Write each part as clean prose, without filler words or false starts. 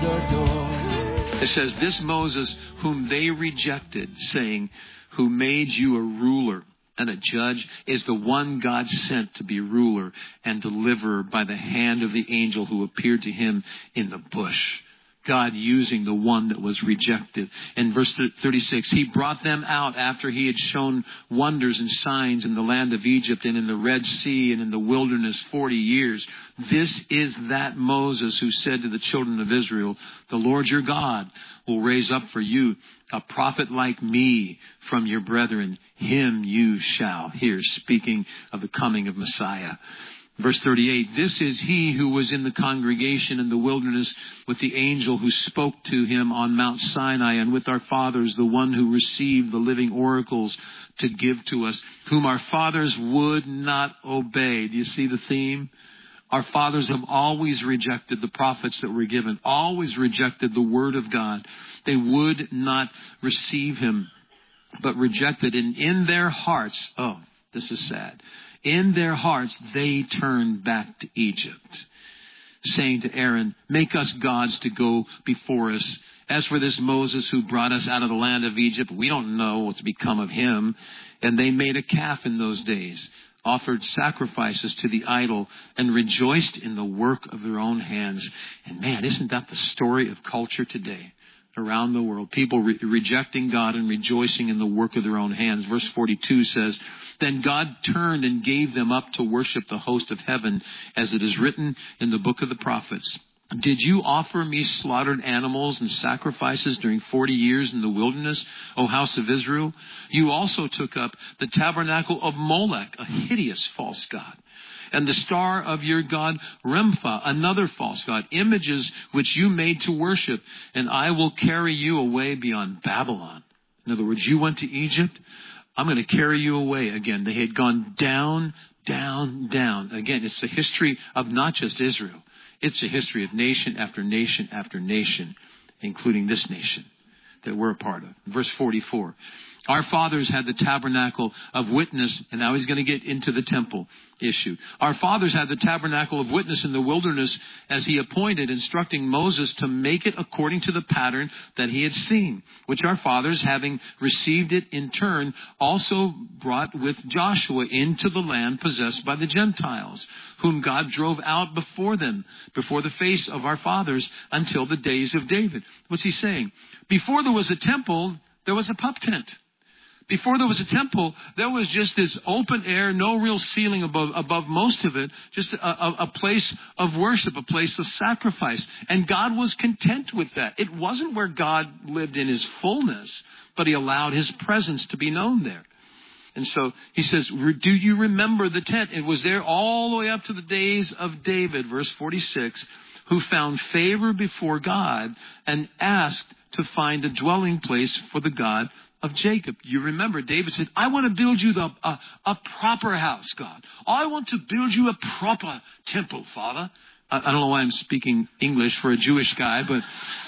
the door. It says, this Moses whom they rejected, saying, who made you a ruler and a judge, is the one God sent to be ruler and deliverer by the hand of the angel who appeared to him in the bush. God using the one that was rejected. In verse 36, he brought them out after he had shown wonders and signs in the land of Egypt and in the Red Sea and in the wilderness 40 years. This is that Moses who said to the children of Israel, the Lord your God will raise up for you a prophet like me from your brethren. Him you shall hear. Speaking of the coming of Messiah. Verse 38, this is he who was in the congregation in the wilderness with the angel who spoke to him on Mount Sinai, and with our fathers, the one who received the living oracles to give to us, whom our fathers would not obey. Do you see the theme? Our fathers have always rejected the prophets that were given, always rejected the word of God. They would not receive him, but rejected. And in their hearts, oh, this is sad. In their hearts, they turned back to Egypt, saying to Aaron, make us gods to go before us. As for this Moses who brought us out of the land of Egypt, we don't know what's become of him. And they made a calf in those days, offered sacrifices to the idol, and rejoiced in the work of their own hands. And man, isn't that the story of culture today? Around the world, people rejecting God and rejoicing in the work of their own hands. Verse 42 says, then God turned and gave them up to worship the host of heaven, as it is written in the book of the prophets. Did you offer me slaughtered animals and sacrifices during 40 years in the wilderness, O house of Israel? You also took up the tabernacle of Molech, a hideous false god, and the star of your god Rempha, another false god, images which you made to worship, and I will carry you away beyond Babylon. In other words, you went to Egypt, I'm going to carry you away again. They had gone down, down, down. Again, it's the history of not just Israel. It's a history of nation after nation after nation, including this nation that we're a part of. Verse 44. Our fathers had the tabernacle of witness, and now he's going to get into the temple issue. Our fathers had the tabernacle of witness in the wilderness as he appointed, instructing Moses to make it according to the pattern that he had seen, which our fathers, having received it in turn, also brought with Joshua into the land possessed by the Gentiles, whom God drove out before them, before the face of our fathers, until the days of David. What's he saying? Before there was a temple, there was a pup tent. Before there was a temple, there was just this open air, no real ceiling above most of it, just a place of worship, a place of sacrifice. And God was content with that. It wasn't where God lived in his fullness, but he allowed his presence to be known there. And so he says, do you remember the tent? It was there all the way up to the days of David, verse 46, who found favor before God and asked to find a dwelling place for the God of Jacob. You remember David said, I want to build you a proper house, God. I want to build you a proper temple, Father. I don't know why I'm speaking English for a Jewish guy, but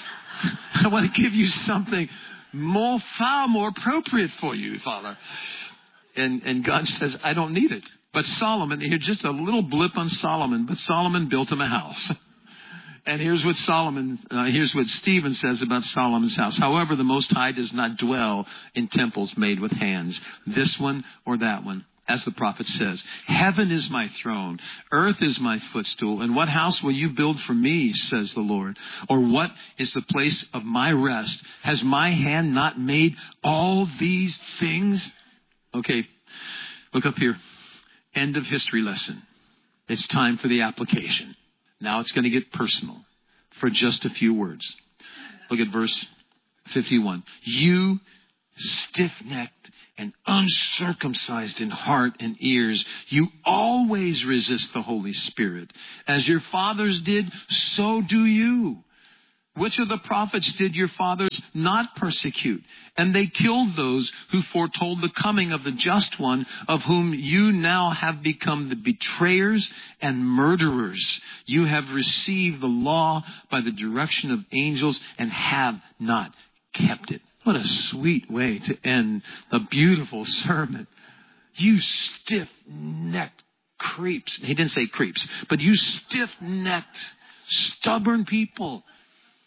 I want to give you something far more appropriate for you, Father. And God says, I don't need it. But Solomon, here's just a little blip on Solomon, but Solomon built him a house. And here's what Stephen says about Solomon's house. However, the Most High does not dwell in temples made with hands, this one or that one. As the prophet says, heaven is my throne, earth is my footstool, and what house will you build for me, says the Lord? Or what is the place of my rest? Has my hand not made all these things? Okay, look up here. End of history lesson. It's time for the application. Now it's going to get personal for just a few words. Look at verse 51. You stiff-necked and uncircumcised in heart and ears, you always resist the Holy Spirit. As your fathers did, so do you. Which of the prophets did your fathers not persecute? And they killed those who foretold the coming of the just one, of whom you now have become the betrayers and murderers. You have received the law by the direction of angels and have not kept it. What a sweet way to end a beautiful sermon. You stiff-necked creeps. He didn't say creeps, but you stiff-necked, stubborn people.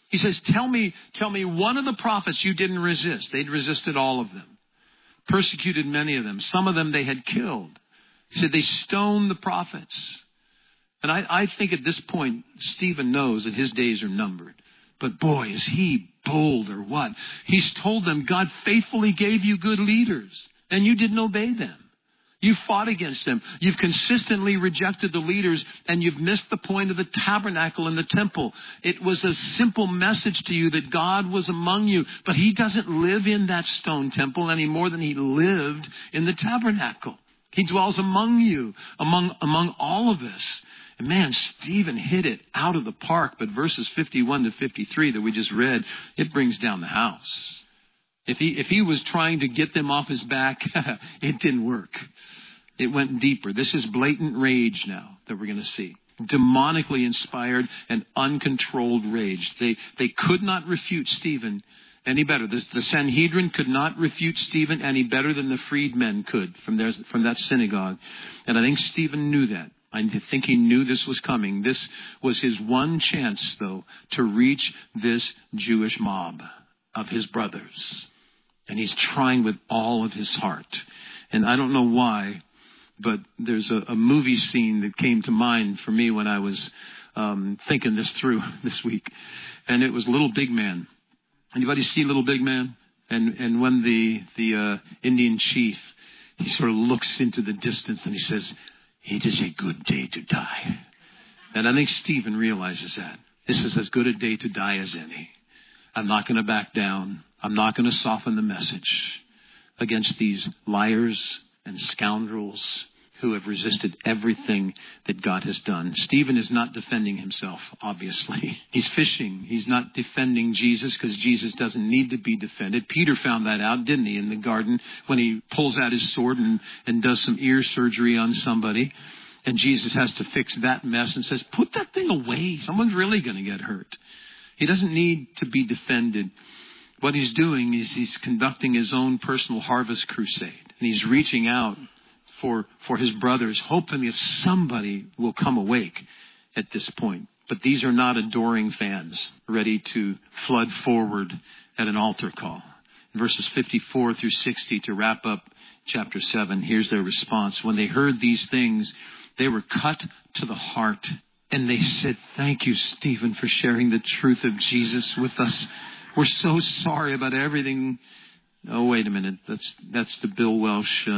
He says, tell me one of the prophets you didn't resist. They'd resisted all of them. Persecuted many of them. Some of them they had killed. He said they stoned the prophets. And I think at this point, Stephen knows that his days are numbered. But boy, is he bold or what? He's told them, God faithfully gave you good leaders, and you didn't obey them. You fought against them. You've consistently rejected the leaders, and you've missed the point of the tabernacle and the temple. It was a simple message to you that God was among you, but he doesn't live in that stone temple any more than he lived in the tabernacle. He dwells among you, among all of us. And man, Stephen hit it out of the park, but verses 51 to 53 that we just read, it brings down the house. If he was trying to get them off his back, it didn't work. It went deeper. This is blatant rage now that we're going to see. Demonically inspired and uncontrolled rage. They could not refute Stephen any better. The Sanhedrin could not refute Stephen any better than the freedmen could from that synagogue. And I think Stephen knew that. I think he knew this was coming. This was his one chance, though, to reach this Jewish mob of his brothers. And he's trying with all of his heart. And I don't know why, but there's a movie scene that came to mind for me when I was thinking this through this week. And it was Little Big Man. Anybody see Little Big Man? And when the Indian chief, he sort of looks into the distance and he says, "It is a good day to die." And I think Stephen realizes that. This is as good a day to die as any. I'm not going to back down. I'm not going to soften the message against these liars and scoundrels who have resisted everything that God has done. Stephen is not defending himself, obviously. He's fishing. He's not defending Jesus because Jesus doesn't need to be defended. Peter found that out, didn't he, in the garden when he pulls out his sword and does some ear surgery on somebody. And Jesus has to fix that mess and says, put that thing away. Someone's really going to get hurt. He doesn't need to be defended. What he's doing is he's conducting his own personal harvest crusade. And he's reaching out for his brothers, hoping that somebody will come awake at this point. But these are not adoring fans ready to flood forward at an altar call. In verses 54 through 60, to wrap up chapter 7, here's their response. When they heard these things, they were cut to the heart. And they said, "Thank you, Stephen, for sharing the truth of Jesus with us. We're so sorry about everything." Oh, wait a minute. That's the Bill Welsh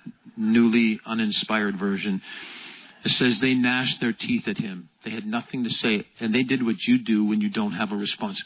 newly uninspired version. It says they gnashed their teeth at him. They had nothing to say. And they did what you do when you don't have a response.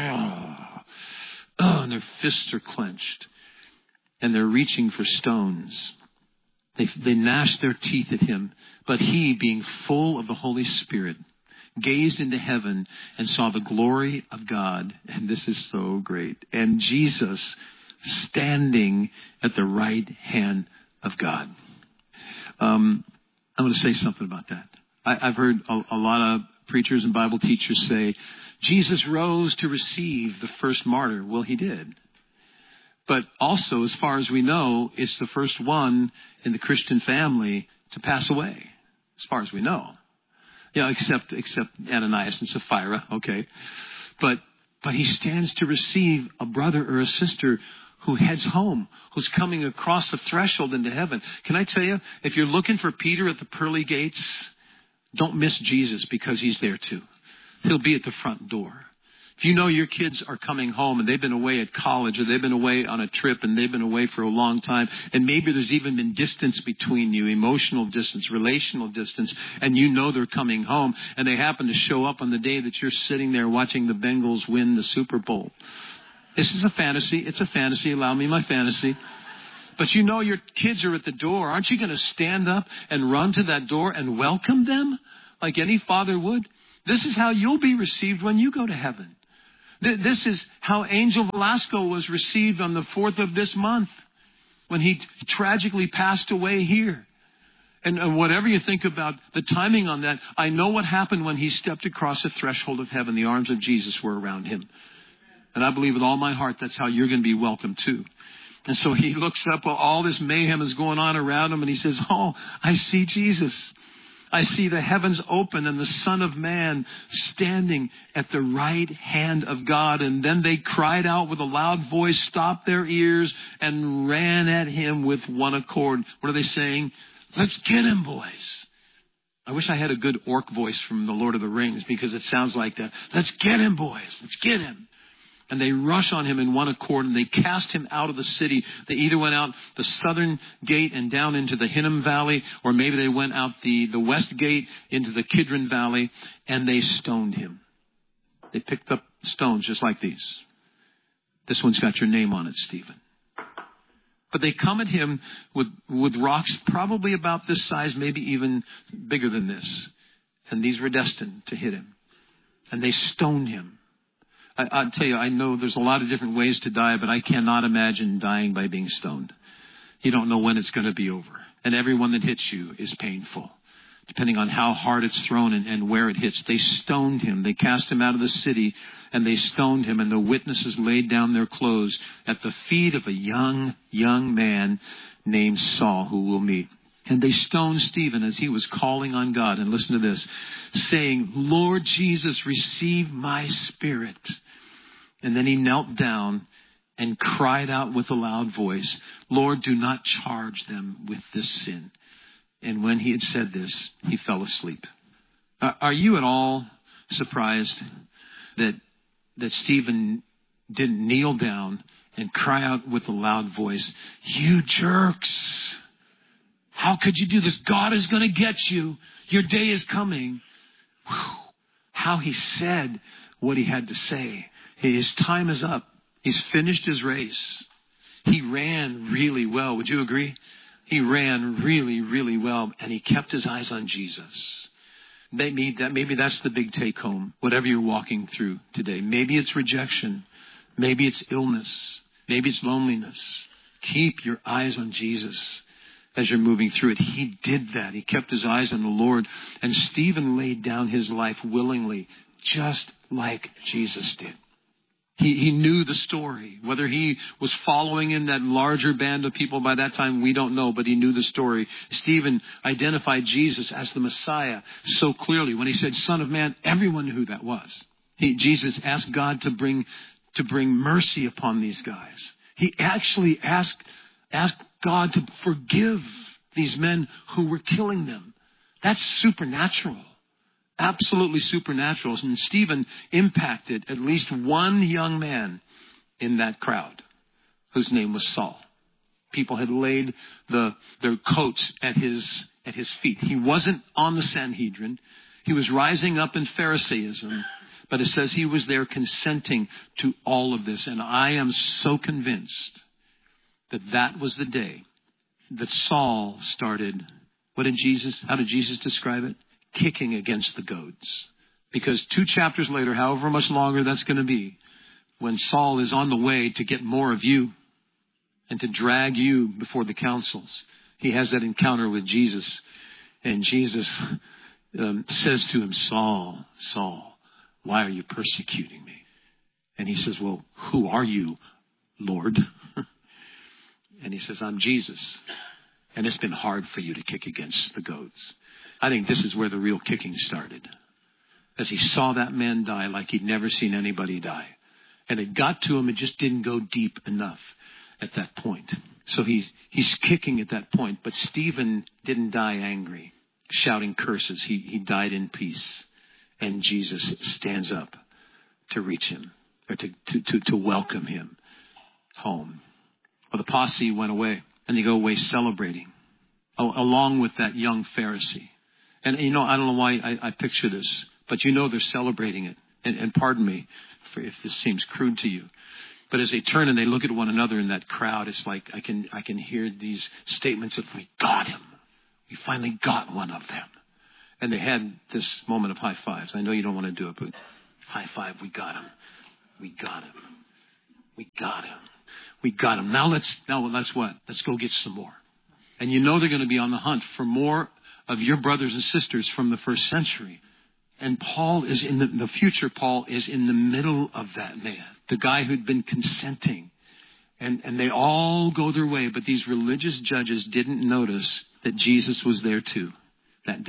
And their fists are clenched. And they're reaching for stones. They gnashed their teeth at him. But he, being full of the Holy Spirit, gazed into heaven and saw the glory of God. And this is so great. And Jesus standing at the right hand of God. I'm going to say something about that. I've heard a lot of preachers and Bible teachers say, Jesus rose to receive the first martyr. Well, he did. But also, as far as we know, it's the first one in the Christian family to pass away, as far as we know. You know, except Ananias and Sapphira, okay. But he stands to receive a brother or a sister who heads home, who's coming across the threshold into heaven. Can I tell you, if you're looking for Peter at the pearly gates, don't miss Jesus, because he's there too. He'll be at the front door. If you know your kids are coming home and they've been away at college, or they've been away on a trip and they've been away for a long time, and maybe there's even been distance between you, emotional distance, relational distance, and you know they're coming home, and they happen to show up on the day that you're sitting there watching the Bengals win the Super Bowl. This is a fantasy. It's a fantasy. Allow me my fantasy. But you know your kids are at the door. Aren't you going to stand up and run to that door and welcome them like any father would? This is how you'll be received when you go to heaven. This is how Angel Velasco was received on the 4th of this month when he tragically passed away here. And whatever you think about the timing on that, I know what happened when he stepped across the threshold of heaven. The arms of Jesus were around him. And I believe with all my heart that's how you're going to be welcomed too. And so he looks up while all this mayhem is going on around him, and he says, "Oh, I see Jesus." I see the heavens open and the Son of Man standing at the right hand of God. And then they cried out with a loud voice, stopped their ears, and ran at him with one accord. What are they saying? Let's get him, boys. I wish I had a good orc voice from the Lord of the Rings, because it sounds like that. Let's get him, boys. Let's get him. And they rush on him in one accord, and they cast him out of the city. They either went out the southern gate and down into the Hinnom Valley, or maybe they went out the west gate into the Kidron Valley, and they stoned him. They picked up stones just like these. This one's got your name on it, Stephen. But they come at him with rocks probably about this size, maybe even bigger than this. And these were destined to hit him. And they stoned him. I'll tell you, I know there's a lot of different ways to die, but I cannot imagine dying by being stoned. You don't know when it's going to be over. And everyone that hits you is painful, depending on how hard it's thrown and where it hits. They stoned him. They cast him out of the city, and they stoned him. And the witnesses laid down their clothes at the feet of a young man named Saul, who we'll meet. And they stoned Stephen as he was calling on God. And listen to this, saying, Lord Jesus, receive my spirit. And then he knelt down and cried out with a loud voice, Lord, do not charge them with this sin. And when he had said this, he fell asleep. Are you at all surprised that Stephen didn't kneel down and cry out with a loud voice, you jerks? How could you do this? God is going to get you. Your day is coming. Whew. How he said what he had to say. His time is up. He's finished his race. He ran really well. Would you agree? He ran really, really well, and he kept his eyes on Jesus. Maybe that's the big take home, whatever you're walking through today. Maybe it's rejection. Maybe it's illness. Maybe it's loneliness. Keep your eyes on Jesus as you're moving through it. He did that. He kept his eyes on the Lord. And Stephen laid down his life willingly, just like Jesus did. He knew the story. Whether he was following in that larger band of people by that time, we don't know, but he knew the story. Stephen identified Jesus as the Messiah so clearly. When he said, Son of Man, everyone knew who that was. Jesus asked God to bring mercy upon these guys. He actually asked God to forgive these men who were killing them. That's supernatural. Absolutely supernatural. And Stephen impacted at least one young man in that crowd whose name was Saul. People had laid their coats at his feet. He wasn't on the Sanhedrin. He was rising up in Pharisaism. But it says he was there consenting to all of this. And I am so convinced that was the day that Saul started, how did Jesus describe it? Kicking against the goads. Because 2 chapters later, however much longer that's going to be, when Saul is on the way to get more of you and to drag you before the councils, he has that encounter with Jesus. And Jesus says to him, Saul, Saul, why are you persecuting me? And he says, well, who are you, Lord? And he says, I'm Jesus. And it's been hard for you to kick against the goads. I think this is where the real kicking started. As he saw that man die like he'd never seen anybody die. And it got to him, it just didn't go deep enough at that point. So he's kicking at that point. But Stephen didn't die angry, shouting curses. He died in peace. And Jesus stands up to reach him, or to welcome him home. Well, the posse went away, and they go away celebrating, along with that young Pharisee. And, I don't know why I picture this, but they're celebrating it. And pardon me if this seems crude to you. But as they turn and they look at one another in that crowd, it's like I can hear these statements of, we got him. We finally got one of them. And they had this moment of high fives. I know you don't want to do it, but high five, we got him. We got him. We got him. We got him. Now let's what? Let's go get some more. And they're going to be on the hunt for more of your brothers and sisters from the first century. And Paul is the future Paul is in the middle of that man, the guy who'd been consenting. And they all go their way, but these religious judges didn't notice that Jesus was there too that day,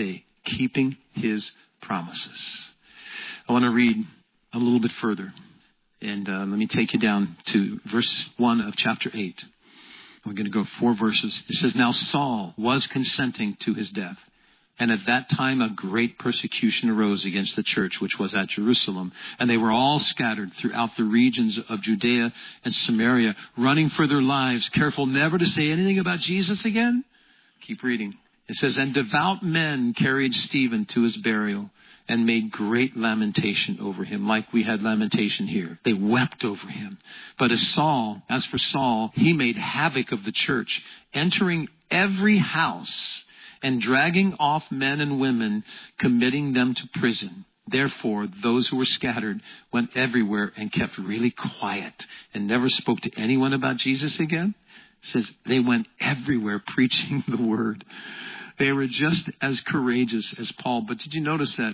keeping his promises. I want to read a little bit further. And let me take you down to verse 1 of chapter 8. We're going to go 4 verses. It says, Now Saul was consenting to his death. And at that time a great persecution arose against the church, which was at Jerusalem. And they were all scattered throughout the regions of Judea and Samaria, running for their lives, careful never to say anything about Jesus again. Keep reading. It says, And devout men carried Stephen to his burial and made great lamentation over him, like we had lamentation here. They wept over him. But as for Saul, he made havoc of the church, entering every house and dragging off men and women, committing them to prison. Therefore, those who were scattered went everywhere and kept really quiet and never spoke to anyone about Jesus again. It says they went everywhere preaching the word. They were just as courageous as Paul. But did you notice that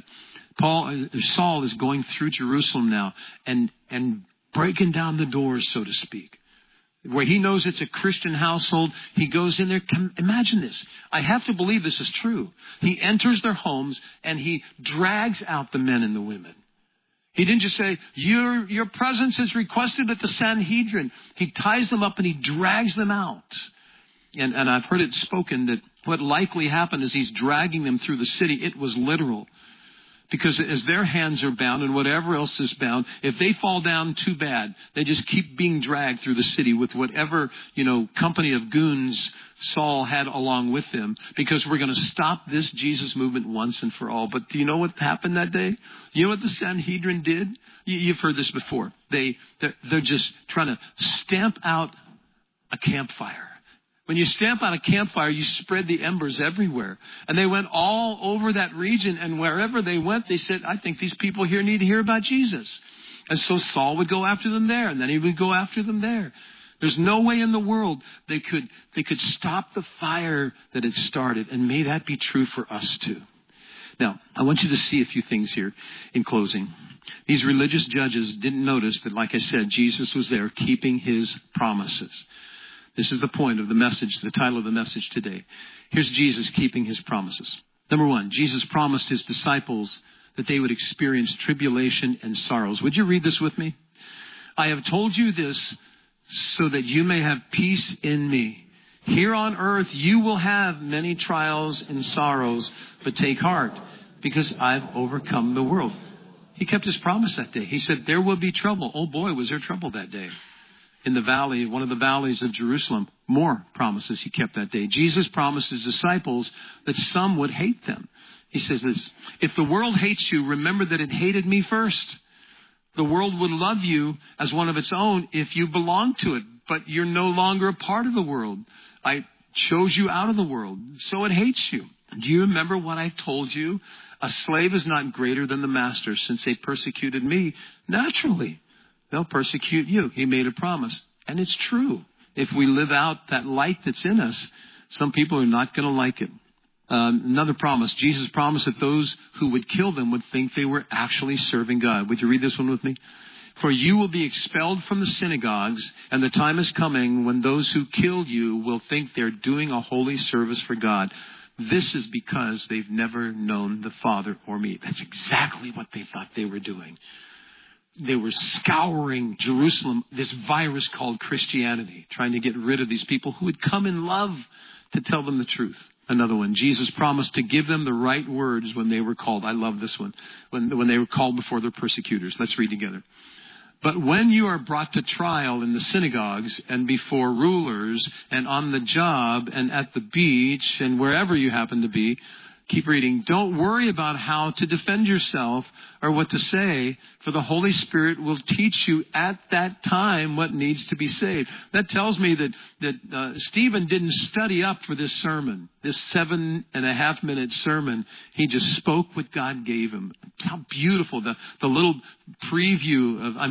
Saul is going through Jerusalem now and breaking down the doors, so to speak. Where he knows it's a Christian household, he goes in there. Imagine this. I have to believe this is true. He enters their homes and he drags out the men and the women. He didn't just say, your presence is requested at the Sanhedrin. He ties them up and he drags them out. And I've heard it spoken that what likely happened is he's dragging them through the city. It was literal. Because as their hands are bound and whatever else is bound, if they fall down, too bad. They just keep being dragged through the city with whatever, company of goons Saul had along with him. Because we're going to stop this Jesus movement once and for all. But do you know what happened that day? You know what the Sanhedrin did? You've heard this before. They're just trying to stamp out a campfire. When you stamp out a campfire, you spread the embers everywhere. And they went all over that region, and wherever they went, they said, I think these people here need to hear about Jesus. And so Saul would go after them there, and then he would go after them there. There's no way in the world they could stop the fire that had started, and may that be true for us too. Now, I want you to see a few things here in closing. These religious judges didn't notice that, like I said, Jesus was there keeping his promises. This is the point of the message, the title of the message today. Here's Jesus keeping his promises. Number 1, Jesus promised his disciples that they would experience tribulation and sorrows. Would you read this with me? I have told you this so that you may have peace in me. Here on earth you will have many trials and sorrows, but take heart because I've overcome the world. He kept his promise that day. He said there will be trouble. Oh boy, was there trouble that day. In the valley, one of the valleys of Jerusalem, more promises he kept that day. Jesus promised his disciples that some would hate them. He says this, if the world hates you, remember that it hated me first. The world would love you as one of its own if you belong to it, but you're no longer a part of the world. I chose you out of the world, so it hates you. Do you remember what I told you? A slave is not greater than the master. Since they persecuted me, naturally they'll persecute you. He made a promise. And it's true. If we live out that light that's in us, some people are not going to like it. Another promise. Jesus promised that those who would kill them would think they were actually serving God. Would you read this one with me? For you will be expelled from the synagogues, and the time is coming when those who kill you will think they're doing a holy service for God. This is because they've never known the Father or me. That's exactly what they thought they were doing. They were scouring Jerusalem, this virus called Christianity, trying to get rid of these people who would come in love to tell them the truth. Another one, Jesus promised to give them the right words when they were called. I love this one. When they were called before their persecutors. Let's read together. But when you are brought to trial in the synagogues and before rulers and on the job and at the beach and wherever you happen to be, keep reading. Don't worry about how to defend yourself or what to say, for the Holy Spirit will teach you at that time what needs to be said. That tells me that Stephen didn't study up for this sermon, this 7.5-minute sermon. He just spoke what God gave him. How beautiful the little preview of,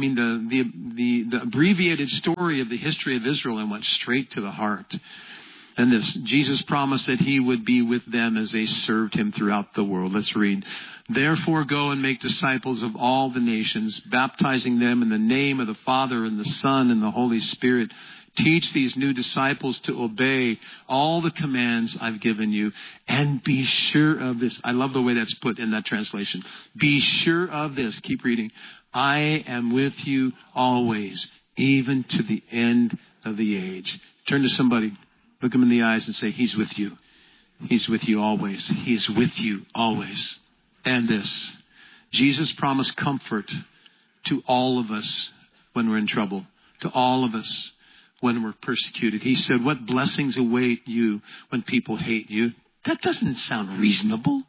the abbreviated story of the history of Israel, and went straight to the heart. And this, Jesus promised that he would be with them as they served him throughout the world. Let's read. Therefore go and make disciples of all the nations, baptizing them in the name of the Father and the Son and the Holy Spirit, Teach these new disciples to obey all the commands I've given you, and be sure of this. I love the way that's put in that translation. Be sure of this. Keep reading. I am with you always, even to the end of the age. Turn to somebody, look him in the eyes and say, He's with you. He's with you always. He's with you always. And this, Jesus promised comfort to all of us when we're in trouble, to all of us when we're persecuted. He said, what blessings await you when people hate you? That doesn't sound reasonable.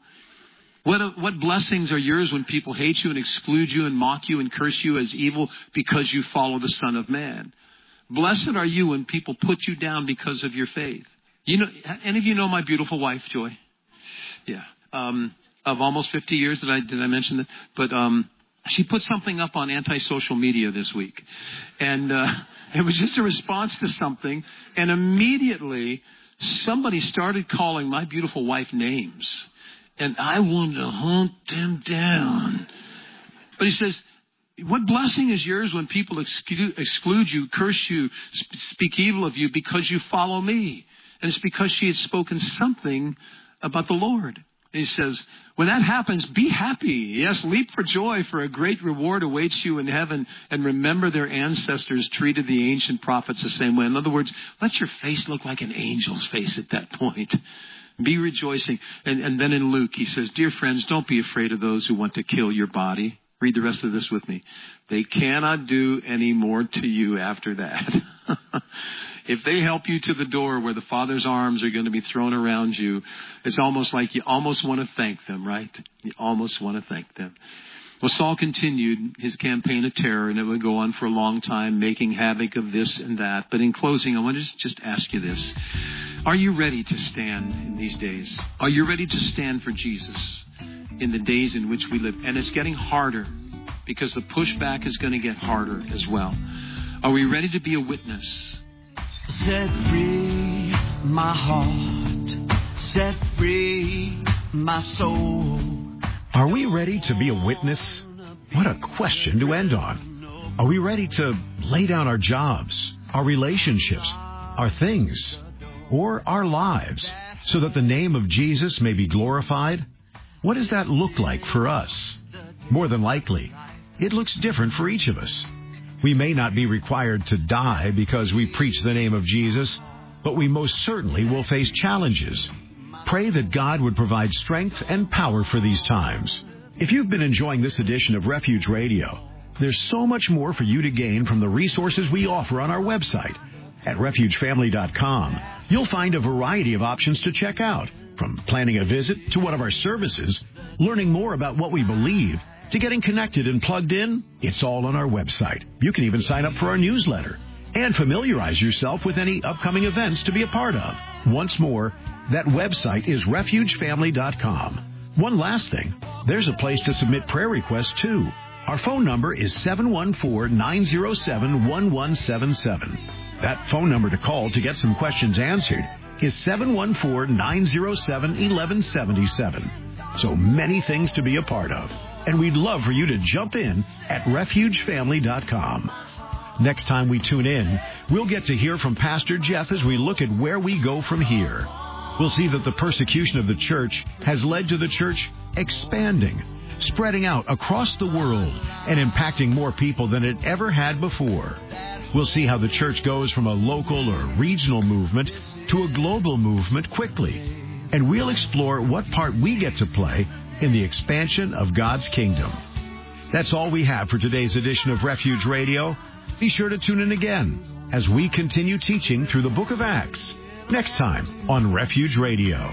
What blessings are yours when people hate you and exclude you and mock you and curse you as evil because you follow the Son of Man? Blessed are you when people put you down because of your faith. You know, any of you know my beautiful wife, Joy? Yeah. Of almost 50 years, did I mention that? But she put something up on anti-social media this week. And it was just a response to something. And immediately, somebody started calling my beautiful wife names. And I wanted to hunt them down. But he says, what blessing is yours when people exclude you, curse you, speak evil of you because you follow me? And it's because she had spoken something about the Lord. And he says, when that happens, be happy. Yes, leap for joy, for a great reward awaits you in heaven. And remember their ancestors treated the ancient prophets the same way. In other words, let your face look like an angel's face at that point. Be rejoicing. And then in Luke, he says, dear friends, don't be afraid of those who want to kill your body. Read the rest of this with me. They cannot do any more to you after that. If they help you to the door where the Father's arms are going to be thrown around you, it's almost like you almost want to thank them, right? You almost want to thank them. Well, Saul continued his campaign of terror, and it would go on for a long time, making havoc of this and that. But in closing, I want to just ask you this. Are you ready to stand in these days? Are you ready to stand for Jesus in the days in which we live? And it's getting harder because the pushback is going to get harder as well. Are we ready to be a witness? Set free my heart, set free my soul. Are we ready to be a witness? What a question to end on. Are we ready to lay down our jobs, our relationships, our things, or our lives so that the name of Jesus may be glorified? What does that look like for us? More than likely, it looks different for each of us. We may not be required to die because we preach the name of Jesus, but we most certainly will face challenges. Pray that God would provide strength and power for these times. If you've been enjoying this edition of Refuge Radio, there's so much more for you to gain from the resources we offer on our website. At refugefamily.com, you'll find a variety of options to check out, from planning a visit to one of our services, learning more about what we believe, to getting connected and plugged in. It's all on our website. You can even sign up for our newsletter and familiarize yourself with any upcoming events to be a part of. Once more, that website is refugefamily.com. One last thing, there's a place to submit prayer requests too. Our phone number is 714-907-1177. That phone number to call to get some questions answered is 714-907-1177. So many things to be a part of. And we'd love for you to jump in at refugefamily.com. Next time we tune in, we'll get to hear from Pastor Jeff as we look at where we go from here. We'll see that the persecution of the church has led to the church expanding, spreading out across the world, and impacting more people than it ever had before. We'll see how the church goes from a local or regional movement to a global movement quickly. And we'll explore what part we get to play in the expansion of God's kingdom. That's all we have for today's edition of Refuge Radio. Be sure to tune in again as we continue teaching through the book of Acts next time on Refuge Radio.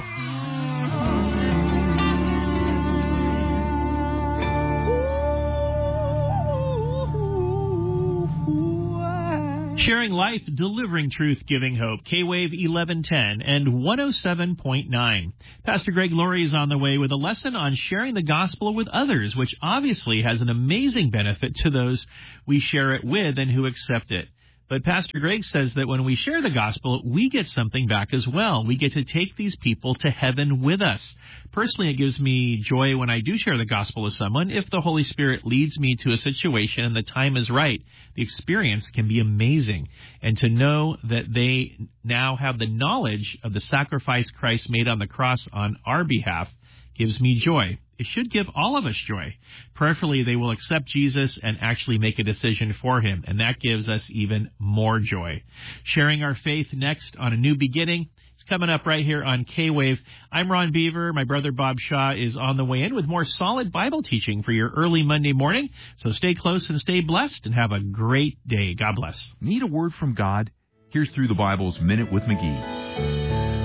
Sharing life, delivering truth, giving hope. K-Wave 1110 and 107.9. Pastor Greg Laurie is on the way with a lesson on sharing the gospel with others, which obviously has an amazing benefit to those we share it with and who accept it. But Pastor Greg says that when we share the gospel, we get something back as well. We get to take these people to heaven with us. Personally, it gives me joy when I do share the gospel with someone. If the Holy Spirit leads me to a situation and the time is right, the experience can be amazing. And to know that they now have the knowledge of the sacrifice Christ made on the cross on our behalf gives me joy. It should give all of us joy. Prayerfully, they will accept Jesus and actually make a decision for him, and that gives us even more joy. Sharing our faith next on A New Beginning. It's coming up right here on K-Wave. I'm Ron Beaver. My brother Bob Shaw is on the way in with more solid Bible teaching for your early Monday morning. So stay close and stay blessed and have a great day. God bless. Need a word from God? Here's Through the Bible's Minute with McGee.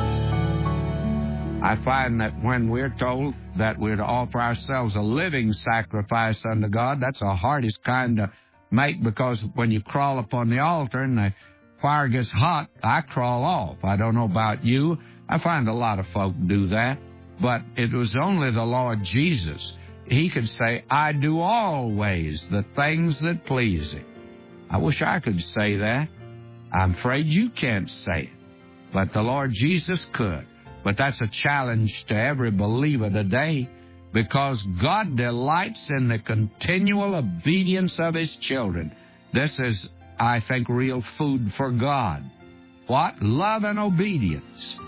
I find that when we're told that we're to offer ourselves a living sacrifice unto God, that's the hardest kind to make, because when you crawl upon the altar and the fire gets hot, I crawl off. I don't know about you. I find a lot of folk do that. But it was only the Lord Jesus. He could say, I do always the things that please him. I wish I could say that. I'm afraid you can't say it. But the Lord Jesus could. But that's a challenge to every believer today, because God delights in the continual obedience of his children. This is, I think, real food for God. What? Love and obedience.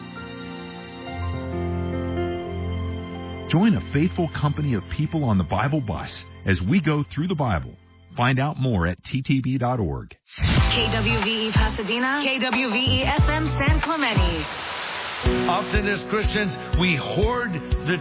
Join a faithful company of people on the Bible bus as we go through the Bible. Find out more at ttb.org. KWVE Pasadena, KWVE FM San Clemente. Often as Christians, we hoard the